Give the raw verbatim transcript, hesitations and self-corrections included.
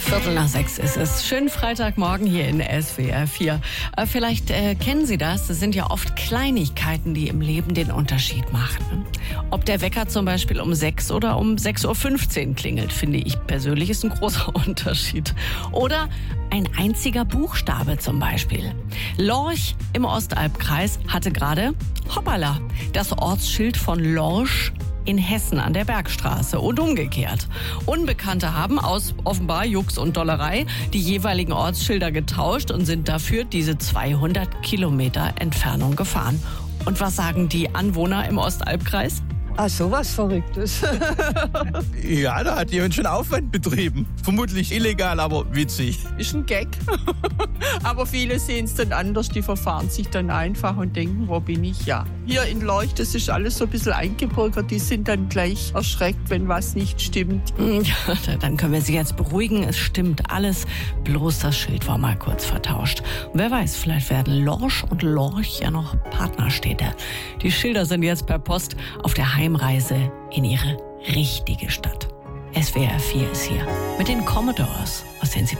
Viertel nach sechs ist es. Schönen Freitagmorgen hier in S W R vier. Äh, vielleicht äh, kennen Sie das. Das sind ja oft Kleinigkeiten, die im Leben den Unterschied machen. Ob der Wecker zum Beispiel um sechs oder um sechs Uhr fünfzehn klingelt, finde ich persönlich, ist ein großer Unterschied. Oder ein einziger Buchstabe zum Beispiel. Lorch im Ostalbkreis hatte gerade, hoppala, das Ortsschild von Lorsch in Hessen an der Bergstraße und umgekehrt. Unbekannte haben aus offenbar Jux und Dollerei die jeweiligen Ortsschilder getauscht und sind dafür diese zweihundert Kilometer Entfernung gefahren. Und was sagen die Anwohner im Ostalbkreis? Ah, sowas Verrücktes. Ja, da hat jemand schon Aufwand betrieben. Vermutlich illegal, aber witzig. Ist ein Gag. Aber viele sehen es dann anders, die verfahren sich dann einfach und denken, wo bin ich? Ja. Hier in Leucht, das ist alles so ein bisschen eingebürgert, die sind dann gleich erschreckt, wenn was nicht stimmt. Ja, dann können wir sie jetzt beruhigen, es stimmt alles, bloß das Schild war mal kurz vertauscht. Und wer weiß, vielleicht werden Lorsch und Lorch ja noch Partnerstädte. Die Schilder sind jetzt per Post auf der Heimreise in ihre richtige Stadt. S W R vier ist hier mit den Commodores aus den siebzigern.